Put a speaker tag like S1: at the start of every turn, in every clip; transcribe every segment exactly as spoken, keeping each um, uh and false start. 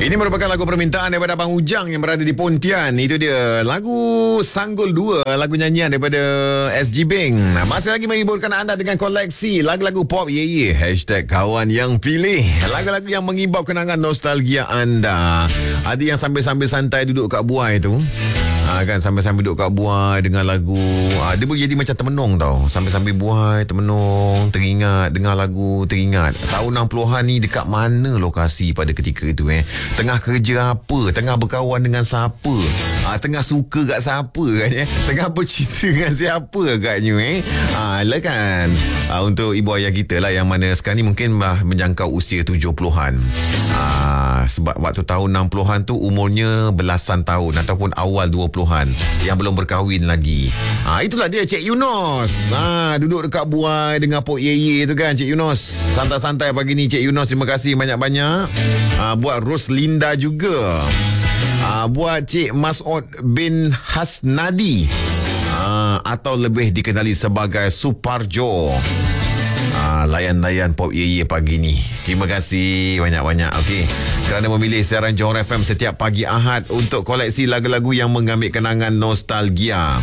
S1: Ini merupakan lagu permintaan daripada Abang Ujang yang berada di Pontian. Itu dia lagu Sanggul dua, lagu nyanyian daripada S G Bank. Masih lagi menghiburkan anda dengan koleksi lagu-lagu pop ye ye. Hashtag kawan yang pilih. Lagu-lagu yang mengimbau kenangan nostalgia anda. Ada yang sambil-sambil santai duduk kat buai tu, ha, kan, sambil-sambil duduk kat buai dengan lagu, ha, dia boleh jadi macam termenung tau. Sambil-sambil buai, termenung, teringat, dengar lagu, teringat tahun enam puluhan ni dekat mana lokasi pada ketika itu eh. Tengah kerja apa, tengah berkawan dengan siapa, ha, tengah suka kat siapa kan eh, tengah bercinta dengan siapa agaknya eh. Ha, lah kan, ha, untuk ibu ayah kita lah yang mana sekarang ni mungkin bah menjangkau usia tujuh puluhan. Ha, sebab waktu tahun enam puluhan tu umurnya belasan tahun ataupun awal dua puluhan yang belum berkahwin lagi. Ha, itulah dia Cik Yunus. Ha, duduk dekat buai dengan Pok Yeye tu kan Cik Yunus. Santai-santai pagi ni Cik Yunus. Terima kasih banyak-banyak. Ha, buat Roslinda juga. Ha, buat Cik Mas'ud bin Hasnadi. Ha, atau lebih dikenali sebagai Suparjo. Ha, layan-layan Pop Yeye pagi ni. Terima kasih banyak-banyak. Okey, kerana memilih siaran Johor F M setiap pagi Ahad untuk koleksi lagu-lagu yang mengambil kenangan nostalgia.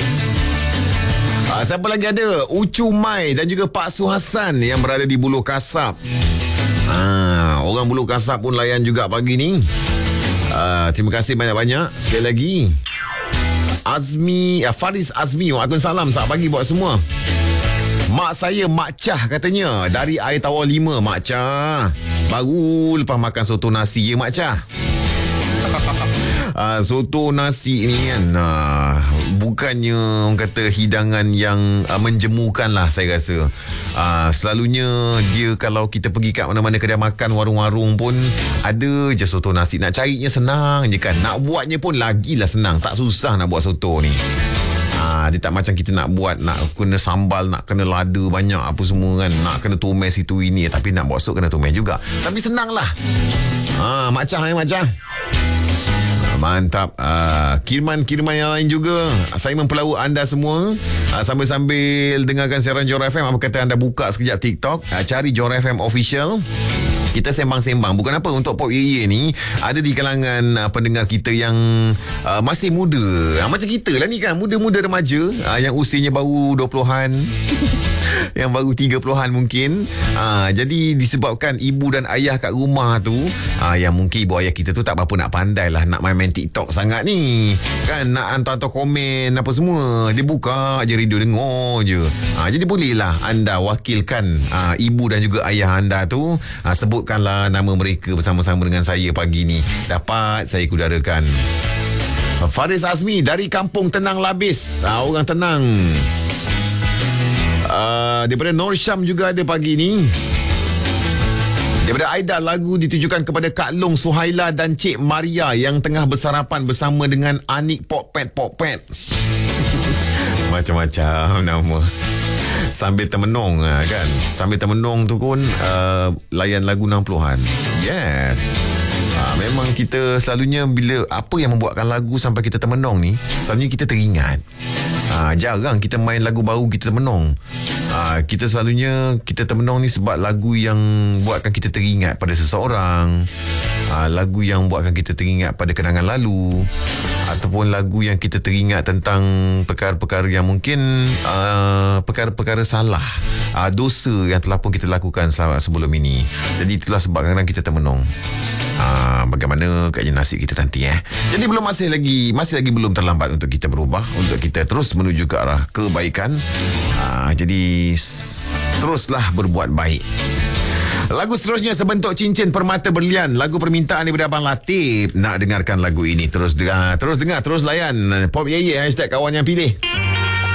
S1: Ha, siapa lagi ada? Ucu Mai dan juga Pak Su Hasan yang berada di Buluh Kasab. Ha, orang Buluh Kasab pun layan juga pagi ni. Ha, terima kasih banyak-banyak sekali lagi. Azmi, ya, Faris Azmi, waalaikumsalam. Selamat pagi buat semua. Mak saya Mak Cah katanya dari Air Tawar lima. Mak Cah baru lepas makan soto nasi ya Mak Cah. Uh, soto nasi ni kan, uh, bukannya orang kata hidangan yang uh, menjemukan lah saya rasa. Uh, selalunya dia kalau kita pergi kat mana-mana kedai makan, warung-warung pun ada je soto nasi. Nak carinya senang je kan. Nak buatnya pun lagilah senang. Tak susah nak buat soto ni. Ha, dia tak macam kita nak buat, nak kena sambal, nak kena lada banyak apa semua kan, nak kena tumis itu ini. Tapi nak buat sup kena tumis juga. Tapi senang lah. Ha, Mak Cah ya Mak Cah. Mantap. uh, Kiriman-kiriman yang lain juga. Saya mempelawa anda semua. uh, Sambil-sambil dengarkan siaran Johor F M. Apa kata anda buka sekejap TikTok, uh, cari Johor F M Official. Kita sembang-sembang. Bukan apa, untuk Pop Yeye ni ada di kalangan uh, pendengar kita yang uh, masih muda. uh, Macam kita lah ni kan, muda-muda remaja, uh, yang usianya baru dua puluhan yang baru tiga puluhan mungkin. uh, Jadi disebabkan ibu dan ayah kat rumah tu, uh, yang mungkin ibu ayah kita tu tak apa-apa nak pandai lah, nak main-main TikTok sangat ni kan, nak hantar-hantar komen apa semua. Dia buka je radio, dengar je. uh, Jadi bolehlah anda wakilkan uh, ibu dan juga ayah anda tu, uh, sebutkanlah nama mereka bersama-sama dengan saya pagi ni. Dapat saya kudarakan. Faris Azmi dari Kampung Tenang Labis. uh, Orang tenang. Uh, daripada Nur Syam juga ada pagi ni. Daripada Aida, lagu ditujukan kepada Kak Long, Suhaila dan Cik Maria yang tengah bersarapan bersama dengan Anik Pokpet Pokpet. Macam-macam nama. Sambil termenung kan. Sambil termenung tu pun uh, layan lagu enam puluhan. Yes. Ha, memang kita selalunya bila apa yang membuatkan lagu sampai kita termenung ni, selalunya kita teringat. Ha, jarang kita main lagu baru kita termenung. Ha, kita selalunya kita termenung ni sebab lagu yang buatkan kita teringat pada seseorang, ha, lagu yang buatkan kita teringat pada kenangan lalu, ataupun lagu yang kita teringat tentang perkara-perkara yang mungkin uh, perkara-perkara salah, uh, dosa yang telah pun kita lakukan sebelum ini. Jadi itulah sebab kadang-kadang kita termenung. Uh, bagaimana keadaan nasib kita nanti eh. Jadi belum masih lagi masih lagi belum terlambat untuk kita berubah, untuk kita terus menuju ke arah kebaikan. Uh, jadi teruslah berbuat baik. Lagu seterusnya Sebentuk Cincin Permata Berlian, lagu permintaan daripada Abang Latif. Nak dengarkan lagu ini? Terus dengar, terus dengar, terus layan Pop Yeye, hashtag kawan yang pilih.